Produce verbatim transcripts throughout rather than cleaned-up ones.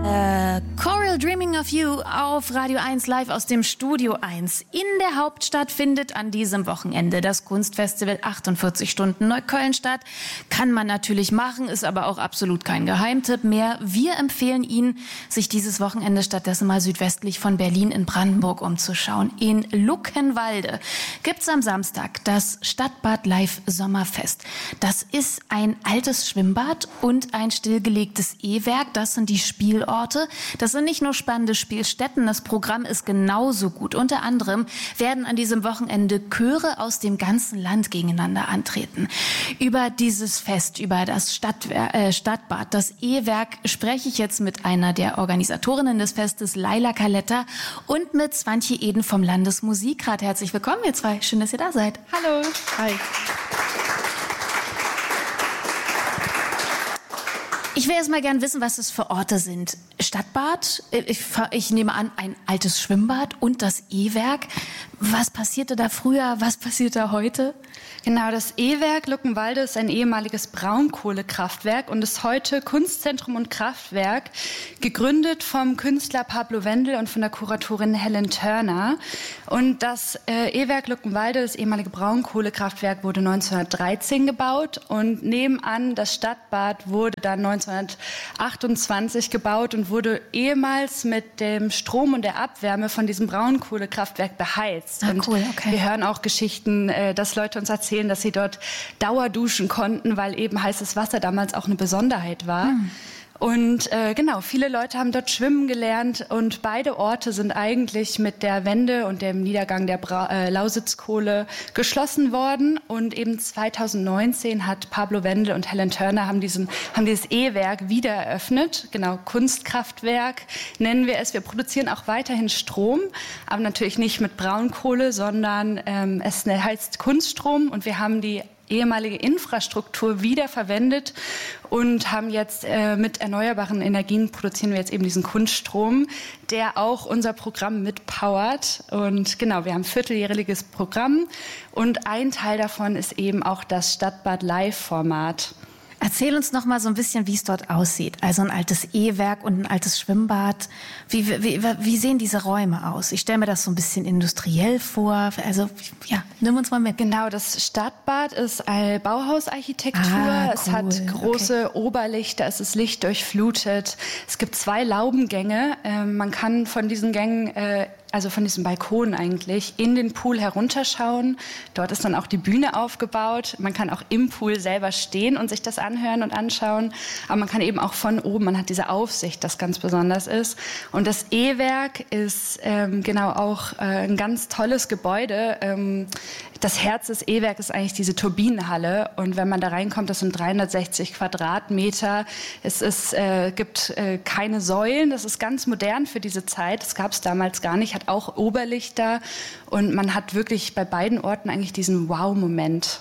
Äh, Coral Dreaming of You auf Radio eins live aus dem Studio eins. In der Hauptstadt findet an diesem Wochenende das Kunstfestival achtundvierzig Stunden Neukölln statt. Kann man natürlich machen, ist aber auch absolut kein Geheimtipp mehr. Wir empfehlen Ihnen, sich dieses Wochenende stattdessen mal südwestlich von Berlin in Brandenburg umzuschauen. In Luckenwalde gibt's am Samstag das Stadtbad Live Sommerfest. Das ist ein altes Schwimmbad und ein stillgelegtes E-Werk. Das sind die Spielorte. Das sind nicht nur spannende Spielstätten, das Programm ist genauso gut. Unter anderem werden an diesem Wochenende Chöre aus dem ganzen Land gegeneinander antreten. Über dieses Fest, über das Stadtwer- äh, Stadtbad, das E-Werk, spreche ich jetzt mit einer der Organisatorinnen des Festes, Laila Kaletta, und mit Swantje Eden vom Landesmusikrat. Herzlich willkommen, ihr zwei. Schön, dass ihr da seid. Hallo. Hi. Ich will erst mal gern wissen, was es für Orte sind. Stadtbad, ich, ich nehme an, ein altes Schwimmbad und das E-Werk. Was passierte da früher? Was passiert da heute? Genau, das E-Werk Luckenwalde ist ein ehemaliges Braunkohlekraftwerk und ist heute Kunstzentrum und Kraftwerk, gegründet vom Künstler Pablo Wendel und von der Kuratorin Helen Turner. Und das äh, E-Werk Luckenwalde, das ehemalige Braunkohlekraftwerk, wurde neunzehnhundertdreizehn gebaut und nebenan das Stadtbad wurde dann neunzehnhundertachtundzwanzig gebaut und wurde ehemals mit dem Strom und der Abwärme von diesem Braunkohlekraftwerk beheizt. Ah, und cool, okay. Wir hören auch Geschichten, äh, dass Leute uns erzählen, dass sie dort dauerduschen konnten, weil eben heißes Wasser damals auch eine Besonderheit war. Hm. Und äh, genau, viele Leute haben dort schwimmen gelernt und beide Orte sind eigentlich mit der Wende und dem Niedergang der Bra- äh, Lausitzkohle geschlossen worden. Und eben zweitausendneunzehn hat Pablo Wendel und Helen Turner haben, diesen, haben dieses E-Werk wieder eröffnet. Genau, Kunstkraftwerk nennen wir es. Wir produzieren auch weiterhin Strom, aber natürlich nicht mit Braunkohle, sondern ähm, es heißt Kunststrom und wir haben die ehemalige Infrastruktur wiederverwendet und haben jetzt äh, mit erneuerbaren Energien produzieren wir jetzt eben diesen Kunststrom, der auch unser Programm mitpowert. Und genau, wir haben ein vierteljähriges Programm und ein Teil davon ist eben auch das Stadtbad Live-Format. Erzähl uns noch mal so ein bisschen, wie es dort aussieht. Also ein altes E-Werk und ein altes Schwimmbad. Wie, wie, wie sehen diese Räume aus? Ich stelle mir das so ein bisschen industriell vor. Also ja, nimm uns mal mit. Genau, das Stadtbad ist eine Bauhausarchitektur. Ah, es cool. hat große okay. Oberlichter, es ist lichtdurchflutet. Es gibt zwei Laubengänge. Ähm, man kann von diesen Gängen äh, also von diesem Balkon eigentlich, in den Pool herunterschauen. Dort ist dann auch die Bühne aufgebaut. Man kann auch im Pool selber stehen und sich das anhören und anschauen. Aber man kann eben auch von oben, man hat diese Aufsicht, das ganz besonders ist. Und das E-Werk ist ähm, genau auch äh, ein ganz tolles Gebäude. Ähm, das Herz des E-Werks ist eigentlich diese Turbinenhalle. Und wenn man da reinkommt, das sind dreihundertsechzig Quadratmeter. Es ist, äh, gibt äh, keine Säulen. Das ist ganz modern für diese Zeit. Das gab es damals gar nicht. Hat auch Oberlichter. Und man hat wirklich bei beiden Orten eigentlich diesen Wow-Moment.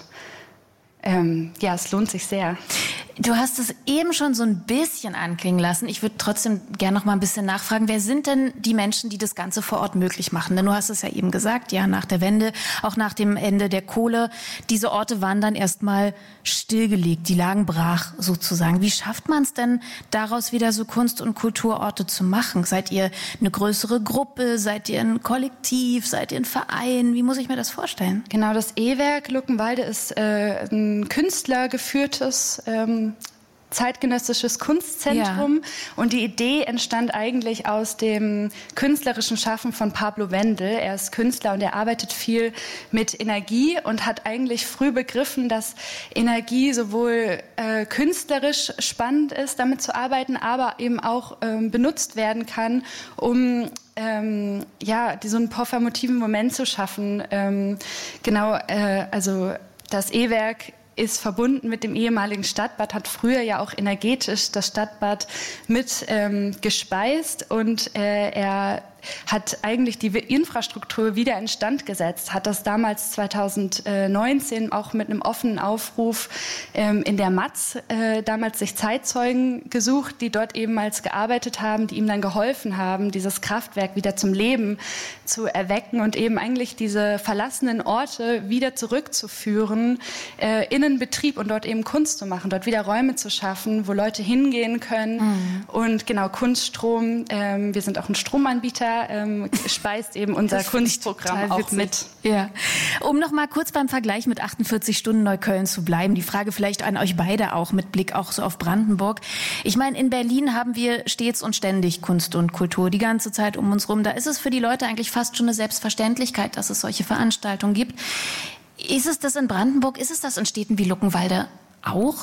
Ähm, ja, es lohnt sich sehr. Du hast es eben schon so ein bisschen anklingen lassen. Ich würde trotzdem gerne noch mal ein bisschen nachfragen. Wer sind denn die Menschen, die das Ganze vor Ort möglich machen? Denn du hast es ja eben gesagt, ja, nach der Wende, auch nach dem Ende der Kohle. Diese Orte waren dann erstmal stillgelegt. Die lagen brach sozusagen. Wie schafft man es denn, daraus wieder so Kunst- und Kulturorte zu machen? Seid ihr eine größere Gruppe? Seid ihr ein Kollektiv? Seid ihr ein Verein? Wie muss ich mir das vorstellen? Genau, das E-Werk Luckenwalde ist äh, ein künstlergeführtes ähm, zeitgenössisches Kunstzentrum. Ja. Und die Idee entstand eigentlich aus dem künstlerischen Schaffen von Pablo Wendel. Er ist Künstler und er arbeitet viel mit Energie und hat eigentlich früh begriffen, dass Energie sowohl äh, künstlerisch spannend ist, damit zu arbeiten, aber eben auch ähm, benutzt werden kann, um Ähm, ja, die, so einen performativen Moment zu schaffen. Ähm, genau, äh, also das E-Werk ist verbunden mit dem ehemaligen Stadtbad, hat früher ja auch energetisch das Stadtbad mit ähm, gespeist und äh, er hat eigentlich die Infrastruktur wieder instand gesetzt, hat das damals zweitausendneunzehn auch mit einem offenen Aufruf ähm, in der Matz äh, damals sich Zeitzeugen gesucht, die dort ebenfalls gearbeitet haben, die ihm dann geholfen haben, dieses Kraftwerk wieder zum Leben zu erwecken und eben eigentlich diese verlassenen Orte wieder zurückzuführen äh, in den Betrieb und dort eben Kunst zu machen, dort wieder Räume zu schaffen, wo Leute hingehen können. Mhm. Und genau, Kunststrom, ähm, wir sind auch ein Stromanbieter, ähm, speist eben unser das Kunstprogramm auch mit. Ja. Um noch mal kurz beim Vergleich mit achtundvierzig Stunden Neukölln zu bleiben, die Frage vielleicht an euch beide auch mit Blick auch so auf Brandenburg. Ich meine, in Berlin haben wir stets und ständig Kunst und Kultur die ganze Zeit um uns rum. Da ist es für die Leute eigentlich fast schon eine Selbstverständlichkeit, dass es solche Veranstaltungen gibt. Ist es das in Brandenburg? Ist es das in Städten wie Luckenwalde auch?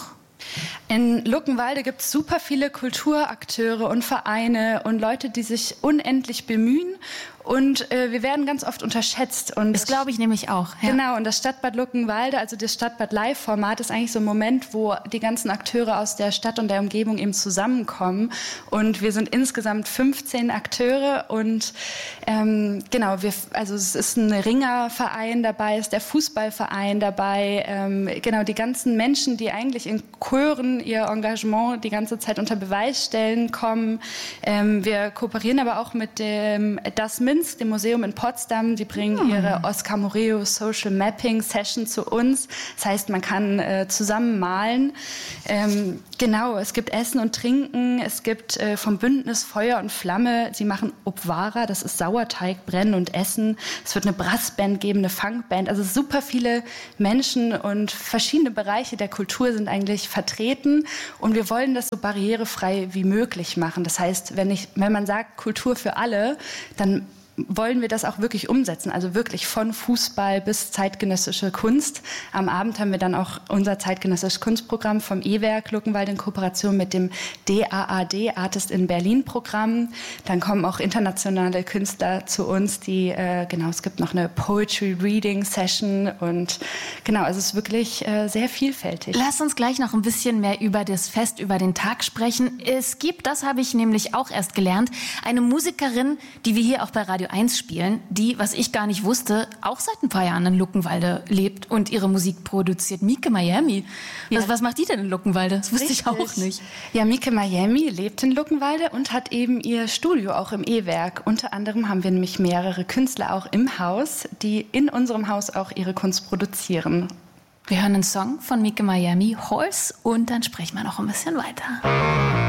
In Luckenwalde gibt es super viele Kulturakteure und Vereine und Leute, die sich unendlich bemühen. Und äh, wir werden ganz oft unterschätzt. Und das glaube ich nämlich auch. Ja. Genau, und das Stadtbad Luckenwalde, also das Stadtbad Live-Format, ist eigentlich so ein Moment, wo die ganzen Akteure aus der Stadt und der Umgebung eben zusammenkommen. Und wir sind insgesamt fünfzehn Akteure und ähm, genau, wir, also es ist ein Ringerverein dabei, ist der Fußballverein dabei, ähm, genau, die ganzen Menschen, die eigentlich in Chören ihr Engagement die ganze Zeit unter Beweis stellen, kommen. Ähm, wir kooperieren aber auch mit dem Das Minsk, dem Museum in Potsdam. Die bringen hm. ihre Oskar Murillo Social Mapping Session zu uns. Das heißt, man kann äh, zusammen malen. Ähm, genau, es gibt Essen und Trinken. Es gibt äh, vom Bündnis Feuer und Flamme. Sie machen Obwara, das ist Sauerteig, Brennen und Essen. Es wird eine Brassband geben, eine Funkband. Also super viele Menschen und verschiedene Bereiche der Kultur sind eigentlich vertreten. Und wir wollen das so barrierefrei wie möglich machen. Das heißt, wenn, ich, wenn man sagt Kultur für alle, dann wollen wir das auch wirklich umsetzen, also wirklich von Fußball bis zeitgenössische Kunst. Am Abend haben wir dann auch unser zeitgenössisches Kunstprogramm vom E-Werk Luckenwalde in Kooperation mit dem D A A D, Artist in Berlin Programm. Dann kommen auch internationale Künstler zu uns, die, äh, genau, es gibt noch eine Poetry Reading Session und genau, also es ist wirklich äh, sehr vielfältig. Lass uns gleich noch ein bisschen mehr über das Fest, über den Tag sprechen. Es gibt, das habe ich nämlich auch erst gelernt, eine Musikerin, die wir hier auch bei Radio eins spielen, die, was ich gar nicht wusste, auch seit ein paar Jahren in Luckenwalde lebt und ihre Musik produziert. Mieke Miami. Ja. Was, was macht die denn in Luckenwalde? Das wusste Richtig. ich auch nicht. Ja, Mieke Miami lebt in Luckenwalde und hat eben ihr Studio auch im E-Werk. Unter anderem haben wir nämlich mehrere Künstler auch im Haus, die in unserem Haus auch ihre Kunst produzieren. Wir hören einen Song von Mieke Miami, Horse, und dann sprechen wir noch ein bisschen weiter.